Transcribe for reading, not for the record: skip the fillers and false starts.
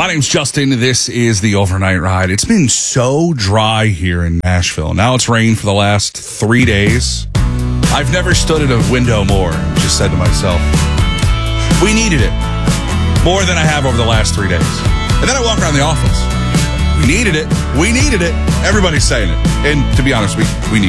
My name's Justin. This is the Overnight Ride. It's been so dry here in Nashville. Now it's rained for the last 3 days. I've never stood at a window more and just said to myself, we needed it more than I have over the last 3 days. And then I walk around the office. We needed it. We needed it. Everybody's saying it. And to be honest, we need